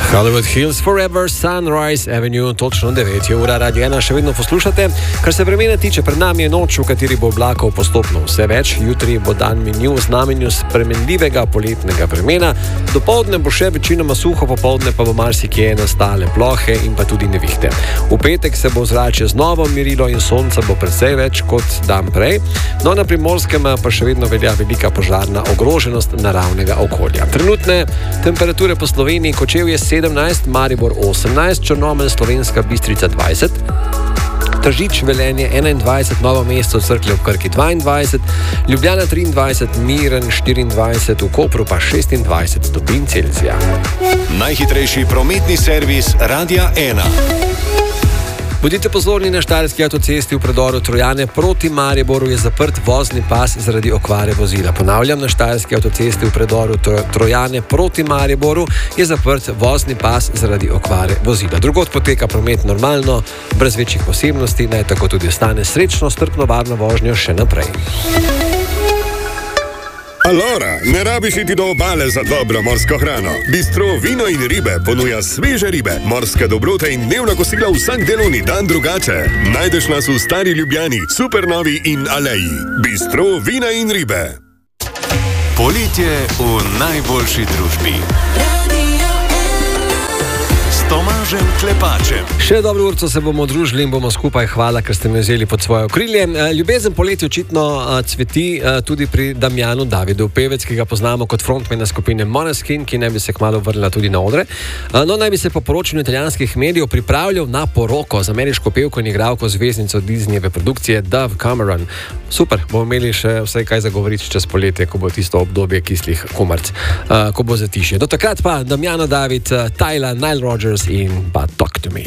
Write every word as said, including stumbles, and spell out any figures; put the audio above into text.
Hollywood Hills Forever, Sunrise Avenue, točno devet je ura, Radio ena še vedno poslušate. Kar se vremena tiče, pred nami je noč, v kateri bo oblakov postopno vse več. Jutri bo dan minil v znamenju spremenljivega poletnega vremena. Dopoldne bo še večinoma suho, popoldne pa bo marsikje nastale plohe in pa tudi nevihte. V petek se bo ozračje znova mirilo in sonca bo precej več kot dan prej. No, na Primorskem pa še vedno velja velika požarna ogroženost naravnega okolja. Trenutne temperature po Sloveniji: Kočevje sedemnajst, Maribor osemnajst, Črnomelj, Slovenska Bistrica dvajset, Tržič, Velenje enaindvajset, Novo mesto, Cerklje ob Krki dvaindvajset, Ljubljana triindvajset, Miren štiriindvajset, v Kopru pa šestindvajset stopinj Celzija. Najhitrejši prometni servis Radia ena. Bodite pozorni, na štajerski avtocesti v predoru Trojane proti Mariboru je zaprt vozni pas zaradi okvare vozila. Ponavljam, na štajerski avtocesti v predoru Trojane proti Mariboru je zaprt vozni pas zaradi okvare vozila. Drugod poteka promet normalno, brez večjih posebnosti, naj tako tudi ostane. Srečno, strpno, varno vožnjo še naprej. Alora, ne rabiš iti do obale za dobro morsko hrano. Bistro Vino in ribe ponuja sveže ribe, morske dobrote in dnevna kosila vsak delovni dan drugače. Najdeš nas v Stari Ljubljani, Supernovi in Aleji. Bistro Vina in ribe. Poletje v najboljši družbi. Tomažem Klepačem. Še dobro urco se bomo družili in bomo skupaj. Hvala, ker ste me vzeli pod svoje okrilje. Ljubezen poleti očitno cveti tudi pri Damjanu Davidu, pevec, ki ga poznamo kot frontmana skupine Måneskin, ki naj bi se kmalu vrnila tudi na odre. No, naj bi se po poročanju italijanskih medijev pripravljal na poroko z ameriško pevko in igralko zvezdnico Disneyjeve produkcije Dove Cameron. Super, bomo imeli še vsaj kaj zagovoriti čez poletje, ko bo tisto obdobje kislih komarc, ko bo zatišje. Do takrat pa Damjana David, Tyla, Nile Rodgers in pa Talk to Me.